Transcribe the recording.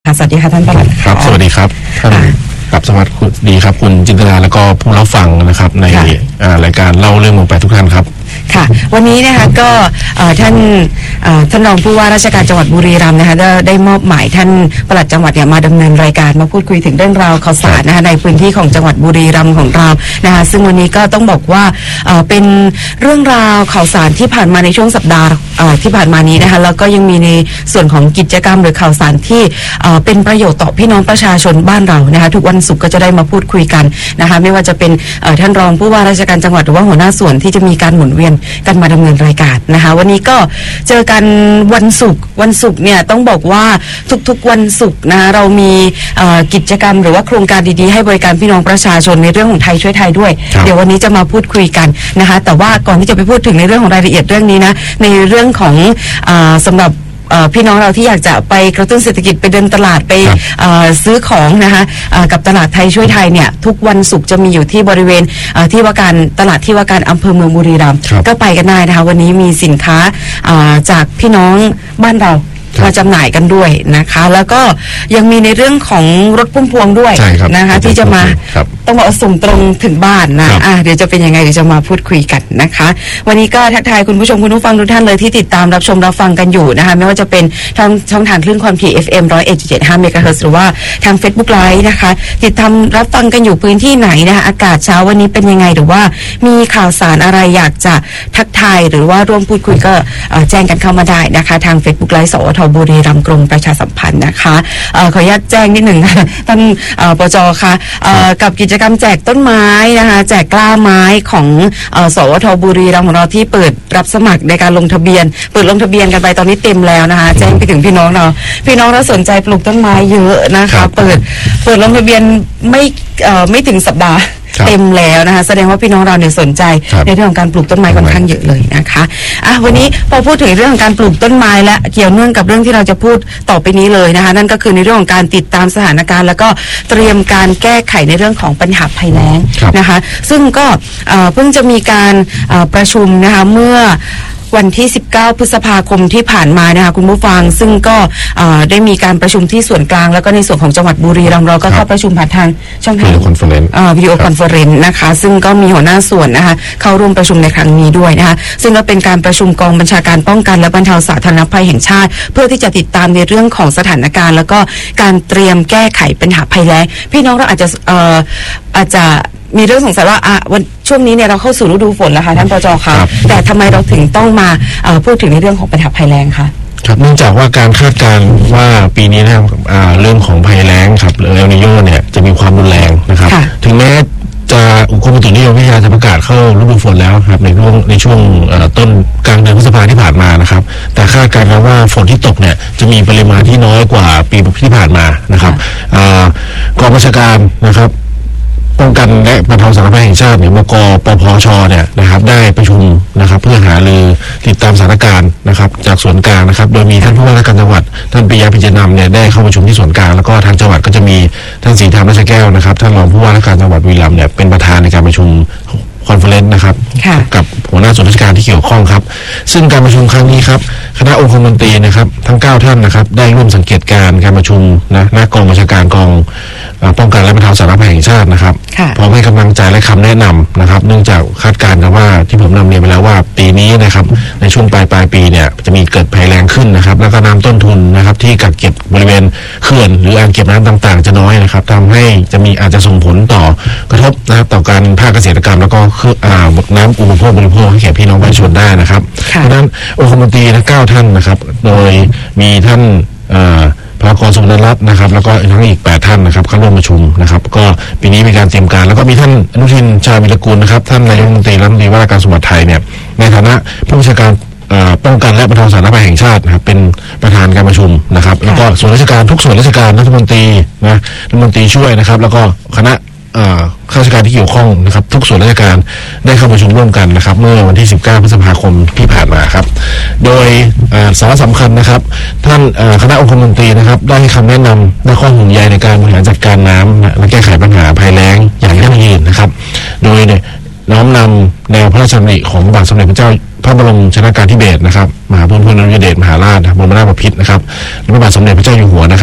สวัสดีค่ะท่านปลัดครับสวัสดีครับท่านกับสวัสดีครับคุณจินตนาแล้วก็ผู้รับฟังนะครับในรายการเล่าเรื่องเมืองแปดทุกท่านครับค่ะวันนี้นะคะก็ท่านรองผู้ว่าราชการจังหวัดบุรีรัมย์นะคะได้มอบหมายท่านปลัดจังหวัดเนี่ยมาดำเนินรายการมาพูดคุยถึงเรื่องราวข่าวสารนะคะในพื้นที่ของจังหวัดบุรีรัมย์ของเรานะคะซึ่งวันนี้ก็ต้องบอกว่าเป็นเรื่องราวข่าวสารที่ผ่านมาในช่วงสัปดาห์ที่ผ่านมานี้นะคะแล้วก็ยังมีในส่วนของกิจกรรมหรือข่าวสารที่เป็นประโยชน์ต่อพี่น้องประชาชนบ้านเรานะคะทุกวันศุกร์ก็จะได้มาพูดคุยกันนะคะไม่ว่าจะเป็นท่านรองผู้ว่าราชการจังหวัดหรือว่าหัวหน้าส่วนที่จะมีการหมุนเวียนกันมาดำเนินรายการนะคะวันนี้ก็เจอกันวันศุกร์เนี่ยต้องบอกว่าทุกๆวันศุกร์นะคะเรามีกิจกรรมหรือว่าโครงการดีๆให้บริการพี่น้องประชาชนในเรื่องของไทยช่วยไทยด้วยเดี๋ยววันนี้จะมาพูดคุยกันนะคะแต่ว่าก่อนที่จะไปพูดถึงในเรื่องของรายละเอียดเรื่องนี้นะในเรื่องของสำหรับพี่น้องเราที่อยากจะไปกระตุ้นเศรษฐกิจไปเดินตลาดไปซื้อของนะคะกับตลาดไทยช่วยไทยเนี่ยทุกวันศุกร์จะมีอยู่ที่บริเวณที่ว่าการตลาดที่ว่าการอำเภอเมืองบุรีรัมย์ก็ไปกันได้นะคะวันนี้มีสินค้าจากพี่น้องบ้านเรามาจำหน่ายกันด้วยนะคะแล้วก็ยังมีในเรื่องของรถพุ่มพวงด้วยนะคะที่จะมาต้องบอกส่งตรงถึงบ้านนะเดี๋ยวจะเป็นยังไงเดี๋ยวจะมาพูดคุยกันนะคะวันนี้ก็ทักทายคุณผู้ชมคุณผู้ฟังทุกท่านเลยที่ติดตามรับชมรับฟังกันอยู่นะคะไม่ว่าจะเป็นทางช่องทางคลื่นความถี่ FM 101.75 เมกะเฮิรตซ์หรือว่าทาง Facebook Live นะคะติดตามรับฟังกันอยู่พื้นที่ไหนนะคะอากาศเช้าวันนี้เป็นยังไงหรือว่ามีข่าวสารอะไรอยากจะทักทายหรือว่าร่วมพูดคุยก็แจ้งกันเข้ามาได้นะคะทาง Facebook Live สวท.บุรีรัมย์กรมประชาสัมพันธ์นะคะขออนุญาตแจ้งนิดหนึ่งค่ะท่านปจ.ค่ะกับกิจกรรมแจกต้นไม้นะคะแจกกล้าไม้ของสวท.บุรีรัมย์ของเราที่เปิดรับสมัครในการลงทะเบียนเปิดลงทะเบียนกันไปตอนนี้เต็มแล้วนะคะแจ้งไปถึงพี่น้องเราสนใจปลูกต้นไม้เยอะนะคะเปิดลงทะเบียนไม่ถึงสัปดาห์เต็มแล้วนะคะแสดงว่าพี่น้องเราเนี่ยสนใจในเรื่องของการปลูกต้นไม้ค่อนข้างเยอะเลยนะคะวันนี้พอพูดถึงเรื่องของการปลูกต้นไม้และเกี่ยวเนื่องกับเรื่องที่เราจะพูดต่อไปนี้เลยนะคะนั่นก็คือในเรื่องของการติดตามสถานการณ์แล้วก็เตรียมการแก้ไขในเรื่องของปัญหาภัยแล้งนะคะซึ่งก็เพิ่งจะมีการประชุมนะคะเมื่อวันที่19พฤษภาคมที่ผ่านมานะคะคุณผู้ฟังซึ่งก็ได้มีการประชุมที่ส่วนกลางแล้วก็ในส่วนของจังหวัดบุรีรัมย์เราก็เข้าประชุมผ่านทางช่องทางวิดีโอคอนเฟอเรนซ์นะคะซึ่งก็มีหัวหน้าส่วนนะคะเข้าร่วมประชุมในครั้งนี้ด้วยนะคะซึ่งก็เป็นการประชุมกองบัญชาการป้องกันและบรรเทาสาธารณภัยแห่งชาติเพื่อที่จะติดตามในเรื่องของสถานการณ์แล้วก็การเตรียมแก้ไขปัญหาภัยแล้งพี่น้องเราอาจจะมีเรื่องสงสัยว่าวันช่วงนี้เนี่ยเราเข้าสู่ฤดูฝนแล้วค่ะท่านปจ.คะแต่ทำไมเราถึงต้องมาพูดถึงในเรื่องของปัญหาภัยแล้งคะครับเนื่องจากว่าการคาดการณ์ว่าปีนี้นะครับเรื่องของภัยแล้งครับเอลนีโญเนี่ยจะมีความรุนแรงนะครับถึงแม้จะกรมอุตุนิยมวิทยาจะประกาศเข้าฤดูฝนแล้วครับในช่วงต้นกลางเดือนพฤษภาคมที่ผ่านมานะครับแต่คาดการณ์ว่าฝนที่ตกเนี่ยจะมีปริมาณที่น้อยกว่าปีที่ผ่านมานะครับกองบัญชาการนะครับป้องกันและบรรเทาสาธารณภัยแห่งชาติเนี่ยมก.ปพช.เนี่ยนะครับได้ประชุมนะครับเพื่อหารือติดตามสถานการณ์นะครับจากส่วนกลางนะครับโดยมีท่านผู้ว่าราชการจังหวัดท่านปิยะพิจนำเนี่ยได้เข้าประชุมที่ส่วนกลางแล้วก็ทางจังหวัดก็จะมีท่านศรีธรรมราชแก้วนะครับท่านรองผู้ว่าราชการจังหวัดบุรีรัมย์เนี่ยเป็นประธานในการประชุมคอนเฟอเรนซ์นะครับกับหัวหน้าส่วนราชการที่เกี่ยวข้องครับซึ่งการประชุมครั้งนี้ครับคณะองคมนตรีนะครับทั้ง9ท่านนะครับได้ร่วมสังเกตการประชุมนะหน้ากองบัญชาการกองป้องกันและบรรเทาสาธารณภัยแห่งชาตินะครับพร้อมให้กำลังใจและคำแนะนำนะครับเนื่องจากคาดการณ์กันว่าที่ผมนำเรียนไปแล้วว่าปีนี้นะครับในช่วงปลายปีเนี่ยจะมีเกิดภัยแล้งขึ้นนะครับแล้วก็น้ำต้นทุนนะครับที่กักเก็บบริเวณเขื่อนหรืออ่างเก็บน้ำต่างๆจะน้อยนะครับทำให้อาจจะส่งผลต่อกระทบนะครับต่อการภาคเกษตรกรรมแล้วก็น้ำอุปโภคบริโภคให้แก่พี่น้องประชาชนได้นะครับเพราะฉะนั้นองคมนตรี9ท่านนะครับโดยมีท่านพระกรสุวรรณรัตน์นะครับแล้วก็ทั้งอีก8ท่านนะครับเข้าร่วมประชุมนะครับก็ปีนี้มีการเตรียมการแล้วก็มีท่านอนุทินชาญวิรากูลนะครับท่านนายกรัฐมนตรีว่าการกระทรวงมหาดไทยเนี่ยในฐานะผู้บัญชาการป้องกันและบรรเทาสาธารณภัยแห่งชาตินะครับเป็นประธานการประชุมนะครับแล้วก็ส่วนราชการทุกส่วนราชการรัฐมนตรีรัฐมนตรีช่วยนะครับแล้วก็คณะข้าราชการที่เกี่ยวข้องนะครับทุกส่วนราชการได้เข้าประชุมร่วมกันนะครับเมื่อวันที่19พฤษภาคมที่ผ่านมาครับโดยสาระสำคัญนะครับท่านคณะองคมนตรีนะครับได้ให้คำแนะนำและข้อห่วงใยในการบริหารจัดการน้ำและแก้ไขปัญหาภัยแล้งอย่างยั่งยืนนะครับโดยน้อมนำแนวพระราชดำริของพระบาทสมเด็จพระเจ้าพระบรมชนกาธิเบศรนะครับมหาภูมิพลอดุลยเดชมหาราชบรมนาถบพิตรนะครับและพระบาทสมเด็จพระเจ้าอยู่หัวนะครับ